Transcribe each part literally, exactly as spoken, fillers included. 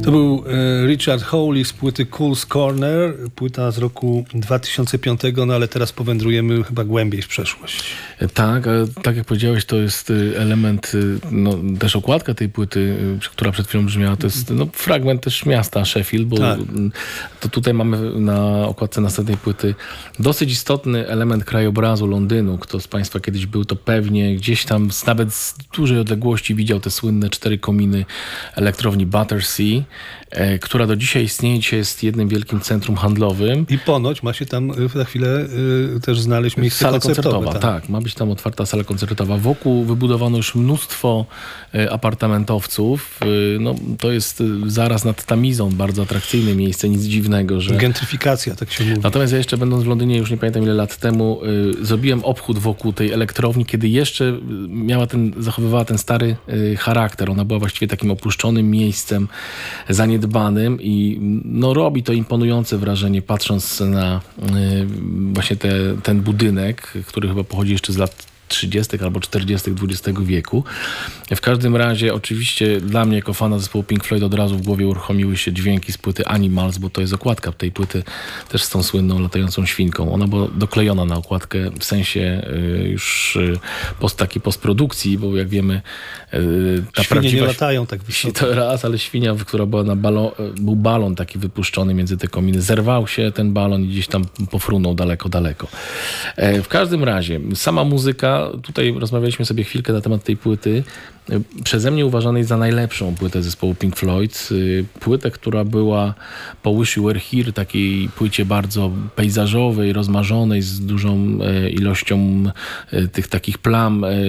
To był e, Richard Hawley z płyty Cool's Corner, płyta z roku dwa tysiące piątego, no ale teraz powędrujemy chyba głębiej w przeszłość. Tak, ale tak jak powiedziałeś, to jest element, no też okładka tej płyty, która przed chwilą brzmiała, to jest no, fragment też miasta Sheffield, bo tak. To tutaj mamy na okładce następnej płyty dosyć istotny element krajobrazu Londynu. Kto z Państwa kiedyś był, to pewnie gdzieś tam nawet z dużej odległości widział te słynne cztery kominy elektrowni Battersea, e, która do dzisiaj istnieje. Dzisiaj jest jednym wielkim centrum handlowym. I ponoć ma się tam za chwilę y, też znaleźć miejsce sala koncertowe. koncertowa. Tak. tak, ma być tam otwarta sala koncertowa. Wokół wybudowano już mnóstwo e, apartamentowców. E, no, to jest zaraz nad Tamizą bardzo atrakcyjne miejsce, nic dziwnego, że... Gentryfikacja, tak się mówi. Natomiast ja jeszcze będąc w Londynie, już nie pamiętam ile lat temu, y, zrobiłem obchód wokół tej elektrowni, kiedy jeszcze miała ten, zachowywała ten stary y, charakter. Ona była właściwie takim opuszczonym miejscem, zaniedbanym i no, robi to imponujące wrażenie, patrząc na y, właśnie te, ten budynek, który chyba pochodzi jeszcze z lat trzydziestych albo czterdziestych dwudziestego wieku. W każdym razie oczywiście dla mnie jako fana zespołu Pink Floyd od razu w głowie uruchomiły się dźwięki z płyty Animals, bo to jest okładka tej płyty też z tą słynną latającą świnką. Ona była doklejona na okładkę w sensie y, już y, post, takiej postprodukcji, bo jak wiemy y, ta Świnie prawdziwa... nie latają tak wysoko. To raz, ale świnia, która była na balon, był balon taki wypuszczony między te kominy. Zerwał się ten balon i gdzieś tam pofrunął daleko, daleko. E, w każdym razie sama muzyka, tutaj rozmawialiśmy sobie chwilkę na temat tej płyty, przeze mnie uważanej za najlepszą płytę zespołu Pink Floyd. Płytę, która była po Wish You Were Here, takiej płycie bardzo pejzażowej, rozmarzonej, z dużą e, ilością e, tych takich plam e,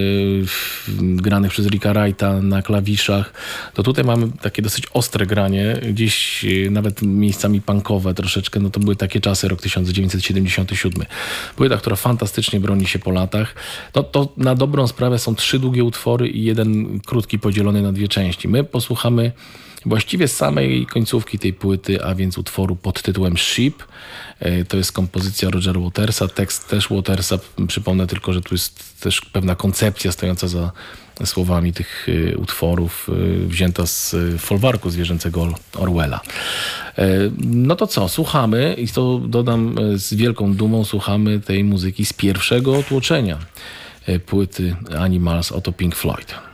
granych przez Ricka Wrighta na klawiszach. To tutaj mamy takie dosyć ostre granie, gdzieś e, nawet miejscami punkowe troszeczkę. No to były takie czasy, rok tysiąc dziewięćset siedemdziesiąty siódmy. Płyta, która fantastycznie broni się po latach. No to na dobrą sprawę są trzy długie utwory i jeden krótki podzielony na dwie części. My posłuchamy właściwie samej końcówki tej płyty, a więc utworu pod tytułem Sheep. To jest kompozycja Rogera Watersa, tekst też Watersa. Przypomnę tylko, że tu jest też pewna koncepcja stojąca za słowami tych utworów, wzięta z folwarku zwierzęcego Orwella. No to co, słuchamy i to dodam z wielką dumą, słuchamy tej muzyki z pierwszego tłoczenia płyty Animals, oto Pink Floyd.